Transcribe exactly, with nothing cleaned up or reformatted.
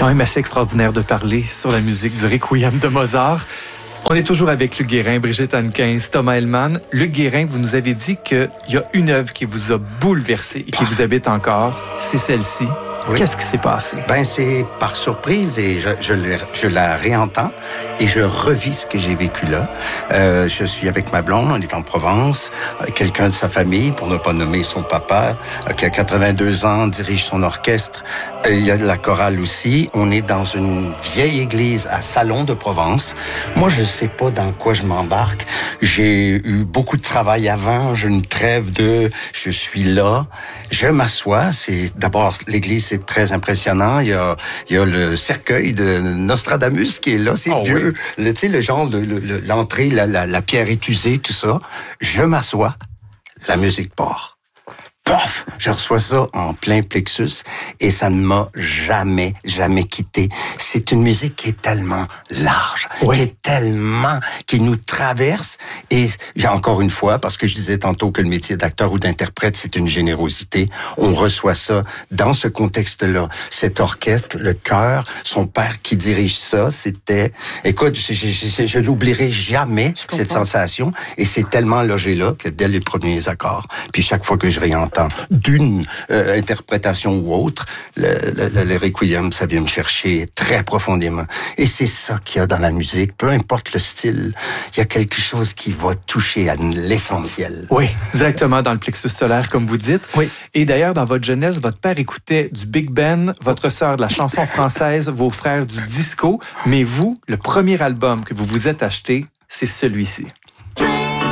quand même assez extraordinaire de parler sur la musique du Requiem de Mozart. On est toujours avec Luc Guérin, Brigitte Hankins, Thomas Hellman. Luc Guérin, vous nous avez dit qu'il y a une œuvre qui vous a bouleversé et qui vous habite encore. C'est celle-ci. Oui. Qu'est-ce qui s'est passé? Ben, c'est par surprise et je, je, je la réentends et je revis ce que j'ai vécu là. Euh, je suis avec ma blonde, on est en Provence. Quelqu'un de sa famille, pour ne pas nommer son papa, qui a quatre-vingt-deux ans, dirige son orchestre. Il y a de la chorale aussi. On est dans une vieille église à Salon de Provence. Moi, je sais pas dans quoi je m'embarque. J'ai eu beaucoup de travail avant. J'ai une trêve de je suis là. Je m'assois. C'est d'abord l'église. C'est très impressionnant. Il y a, il y a le cercueil de Nostradamus qui est là. C'est oh, vieux. Oui. Le, tu sais, le genre, de, le, l'entrée, la, la, la pierre est usée, tout ça. Je m'assois. La musique part. Pof! Je reçois ça en plein plexus et ça ne m'a jamais, jamais quitté. C'est une musique qui est tellement large, oui. qui est tellement, qui nous traverse. Et encore une fois, parce que je disais tantôt que le métier d'acteur ou d'interprète, c'est une générosité, on reçoit ça dans ce contexte-là. Cet orchestre, le chœur, son père qui dirige ça, c'était... Écoute, je, je, je, je l'oublierai jamais, je cette comprends. Sensation. Et c'est tellement logé là que dès les premiers accords, puis chaque fois que je réentends d'une euh, interprétation ou autre, le, le, le Requiem, ça vient me chercher très profondément. Et c'est ça qu'il y a dans la musique, peu importe le style, il y a quelque chose qui va toucher à l'essentiel. Oui, directement dans le plexus solaire, comme vous dites. Oui. Et d'ailleurs, dans votre jeunesse, votre père écoutait du Big Ben, votre sœur de la chanson française, vos frères du disco, mais vous, le premier album que vous vous êtes acheté, c'est celui-ci.